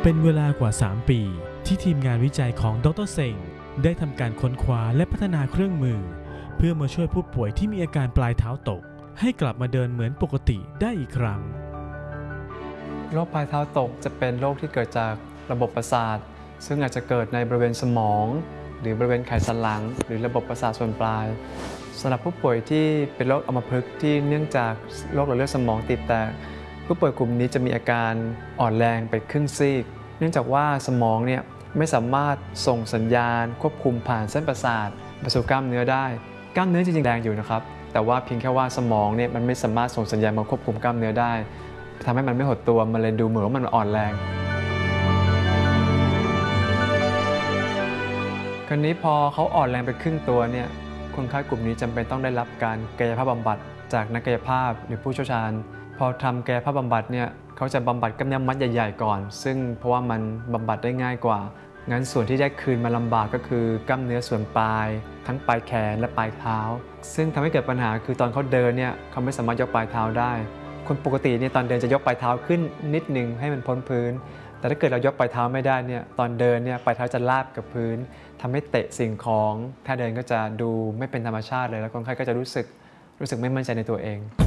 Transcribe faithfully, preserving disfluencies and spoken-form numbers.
เป็นเวลากว่าสามปีที่ทีมงานวิจัยของดรเซงได้ทำการค้นคว้าและพัฒนาเครื่องมือเพื่อมาช่วยผู้ป่วยที่มีอาการปลายเท้าตกให้กลับมาเดินเหมือนปกติได้อีกครั้งโรคปลายเท้าตกจะเป็นโรคที่เกิดจากระบบประสาทซึ่งอาจจะเกิดในบริเวณสมองหรือบริเวณไขสันหลังหรือระบบประสาทส่วนปลายสำหรับผู้ป่วยที่เป็นโรคอัมพฤกษ์ที่เนื่องจากโรคหลอดเลือดสมองตีบแตกผู้ป่วยกลุ่มนี้จะมีอาการอ่อนแรงไปครึ่งซีกเนื่องจากว่าสมองเนี่ยไม่สามารถส่งสัญญาณควบคุมผ่านเส้นประสาทไปสู่กล้ามเนื้อได้กล้ามเนื้อจริงๆแรงอยู่นะครับแต่ว่าเพียงแค่ว่าสมองเนี่ยมันไม่สามารถส่งสัญญาณมาควบคุมกล้ามเนื้อได้ทำให้มันไม่หดตัวมันเลยดูเหมือนว่ามันอ่อนแรงคราวนี้พอเขาอ่อนแรงไปครึ่งตัวเนี่ยคนไข้กลุ่มนี้จำเป็นต้องได้รับการกายภาพบำบัดจากนักกายภาพหรือผู้เชี่ยวชาญพอทำกายภาพบำบัดเนี่ยเขาจะบำบัดกล้ามเนื้อมัดใหญ่ๆก่อนซึ่งเพราะว่ามันบำบัดได้ง่ายกว่างั้นส่วนที่ได้คืนมาลำบากก็คือกล้ามเนื้อส่วนปลายทั้งปลายแขนและปลายเท้าซึ่งทำให้เกิดปัญหาคือตอนเขาเดินเนี่ยเขาไม่สามารถยกปลายเท้าได้คนปกติเนี่ยตอนเดินจะยกปลายเท้าขึ้นนิดนึงให้มันพ้นพื้นแต่ถ้าเกิดเรายกปลายเท้าไม่ได้เนี่ยตอนเดินเนี่ยปลายเท้าจะลาบกับพื้นทำให้เตะสิ่งของถ้าเดินก็จะดูไม่เป็นธรรมชาติเลยแล้วคนไข้ก็จะรู้สึกรู้สึกไม่มั่นใจในตัวเอง